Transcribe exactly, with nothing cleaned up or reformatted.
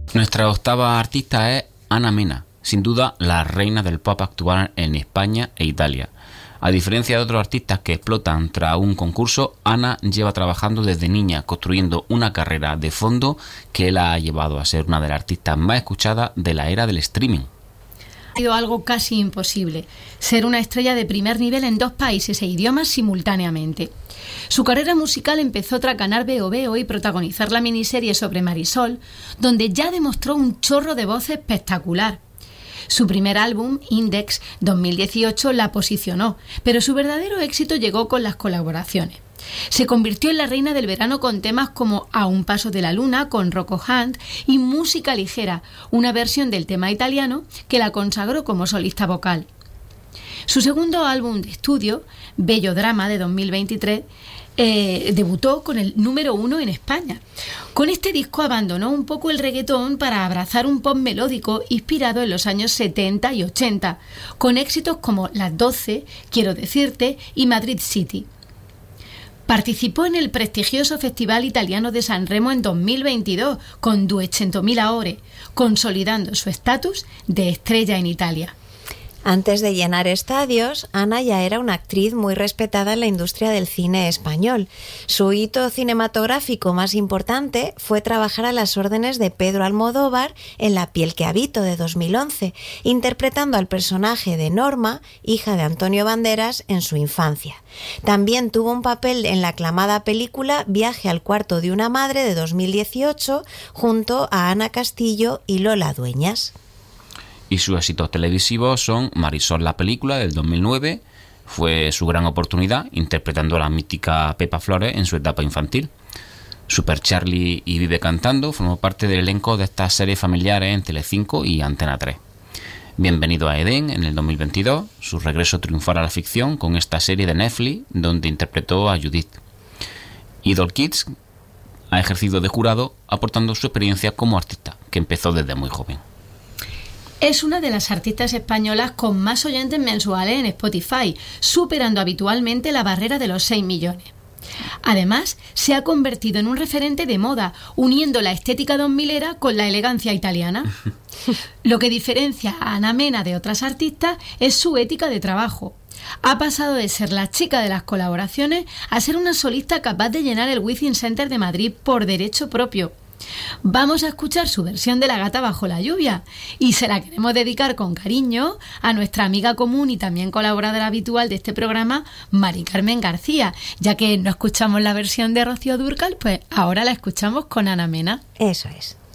Nuestra octava artista es Ana Mena, sin duda la reina del pop actual en España e Italia. A diferencia de otros artistas que explotan tras un concurso, Ana lleva trabajando desde niña, construyendo una carrera de fondo que la ha llevado a ser una de las artistas más escuchadas de la era del streaming. Ha sido algo casi imposible, ser una estrella de primer nivel en dos países e idiomas simultáneamente. Su carrera musical empezó tras ganar Veo Veo y protagonizar la miniserie sobre Marisol, donde ya demostró un chorro de voz espectacular. Su primer álbum, Index dos mil dieciocho, la posicionó, pero su verdadero éxito llegó con las colaboraciones. Se convirtió en la reina del verano con temas como A un paso de la luna con Rocco Hunt y Música ligera, una versión del tema italiano que la consagró como solista vocal. Su segundo álbum de estudio, Bello Drama de dos mil veintitrés, eh, debutó con el número uno en España. Con este disco abandonó un poco el reggaetón para abrazar un pop melódico inspirado en los años setenta y ochenta, con éxitos como Las doce, Quiero decirte y Madrid City. Participó en el prestigioso Festival Italiano de San Remo en dos mil veintidós con duecentomila ore, consolidando su estatus de estrella en Italia. Antes de llenar estadios, Ana ya era una actriz muy respetada en la industria del cine español. Su hito cinematográfico más importante fue trabajar a las órdenes de Pedro Almodóvar en La piel que habito de dos mil once, interpretando al personaje de Norma, hija de Antonio Banderas, en su infancia. También tuvo un papel en la aclamada película Viaje al cuarto de una madre de dos mil dieciocho, junto a Ana Castillo y Lola Dueñas. Y sus éxitos televisivos son Marisol, la película, del dos mil nueve, fue su gran oportunidad interpretando a la mítica Pepa Flores en su etapa infantil. Super Charlie y Vive cantando formó parte del elenco de estas series familiares en Telecinco y Antena tres. Bienvenido a Edén en el dos mil veintidós, su regreso triunfal a la ficción con esta serie de Netflix donde interpretó a Judith. Idol Kids ha ejercido de jurado aportando su experiencia como artista, que empezó desde muy joven. Es una de las artistas españolas con más oyentes mensuales en Spotify, superando habitualmente la barrera de los seis millones. Además, se ha convertido en un referente de moda, uniendo la estética dos milera con la elegancia italiana. Lo que diferencia a Ana Mena de otras artistas es su ética de trabajo. Ha pasado de ser la chica de las colaboraciones a ser una solista capaz de llenar el Within Center de Madrid por derecho propio. Vamos a escuchar su versión de La gata bajo la lluvia y se la queremos dedicar con cariño a nuestra amiga común y también colaboradora habitual de este programa, Mari Carmen García. Ya que no escuchamos la versión de Rocío Dúrcal, pues ahora la escuchamos con Ana Mena. Eso es.